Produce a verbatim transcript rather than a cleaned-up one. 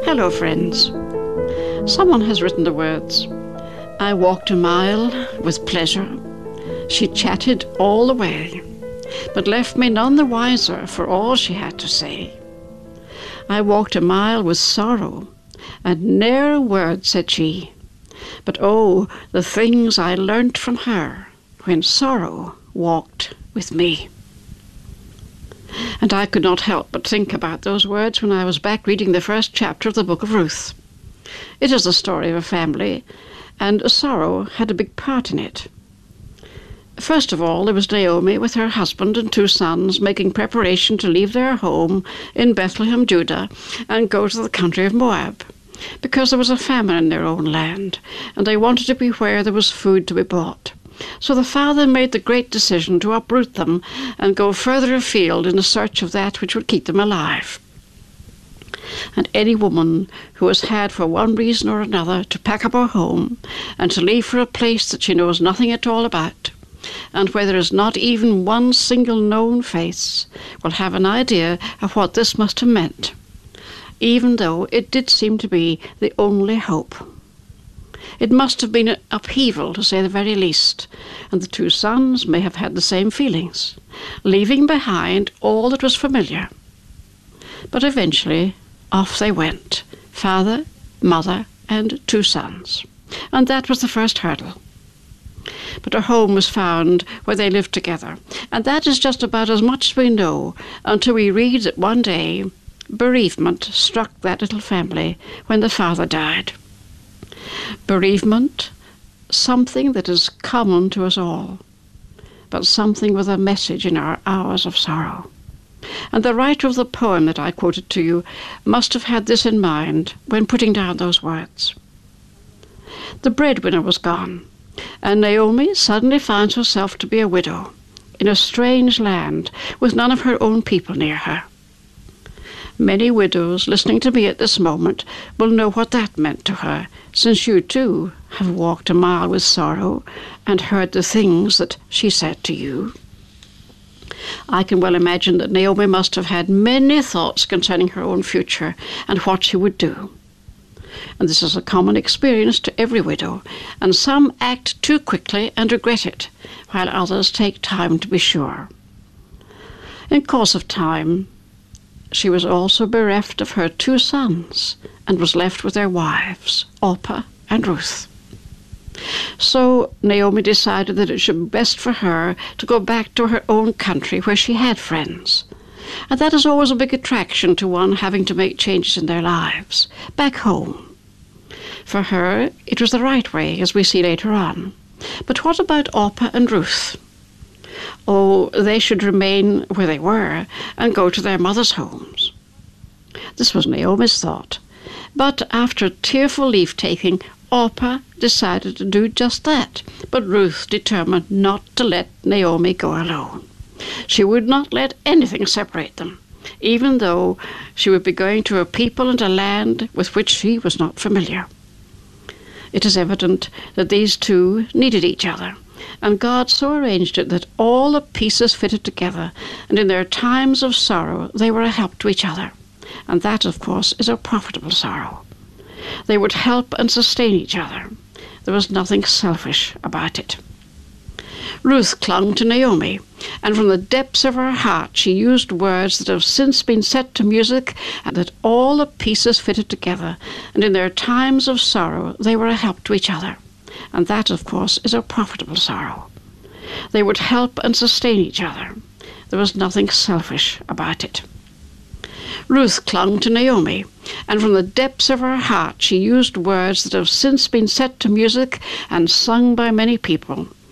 Hello, friends. Someone has written the words, "I walked a mile with pleasure. She chatted all the way, but left me none the wiser for all she had to say. I walked a mile with sorrow, and ne'er a word said she. But oh, the things I learnt from her when sorrow walked with me." And I could not help but think about those words when I was back reading the first chapter of the book of Ruth. It is the story of a family, and sorrow had a big part in it. First of all, there was Naomi with her husband and two sons making preparation to leave their home in Bethlehem, Judah, and go to the country of Moab, because there was a famine in their own land, and they wanted to be where there was food to be bought. So the father made the great decision to uproot them and go further afield in the search of that which would keep them alive. And any woman who has had for one reason or another to pack up her home and to leave for a place that she knows nothing at all about, and where there is not even one single known face, will have an idea of what this must have meant, even though it did seem to be the only hope. It must have been an upheaval, to say the very least, and the two sons may have had the same feelings, leaving behind all that was familiar. But eventually off they went, father, mother, and two sons, and that was the first hurdle. But a home was found where they lived together, and that is just about as much as we know until we read that one day bereavement struck that little family when the father died. Bereavement, something that is common to us all, but something with a message in our hours of sorrow. And the writer of the poem that I quoted to you must have had this in mind when putting down those words. The breadwinner was gone, and Naomi suddenly finds herself to be a widow in a strange land with none of her own people near her. Many widows listening to me at this moment will know what that meant to her, since you too have walked a mile with sorrow and heard the things that she said to you. I can well imagine that Naomi must have had many thoughts concerning her own future and what she would do. And this is a common experience to every widow, and some act too quickly and regret it, while others take time to be sure. In course of time, she was also bereft of her two sons, and was left with their wives, Orpah and Ruth. So Naomi decided that it should be best for her to go back to her own country where she had friends. And that is always a big attraction to one having to make changes in their lives, back home. For her, it was the right way, as we see later on. But what about Orpah and Ruth? Oh, they should remain where they were and go to their mothers' homes. This was Naomi's thought. But after tearful leave-taking, Orpah decided to do just that. But Ruth determined not to let Naomi go alone. She would not let anything separate them, even though she would be going to a people and a land with which she was not familiar. It is evident that these two needed each other, and God so arranged it that all the pieces fitted together, and in their times of sorrow they were a help to each other. And that, of course, is a profitable sorrow. They would help and sustain each other. There was nothing selfish about it. Ruth clung to Naomi, and from the depths of her heart she used words that have since been set to music, and that all the pieces fitted together, and in their times of sorrow they were a help to each other. And that, of course, is a profitable sorrow. They would help and sustain each other. There was nothing selfish about it. Ruth clung to Naomi, and from the depths of her heart she used words that have since been set to music and sung by many people,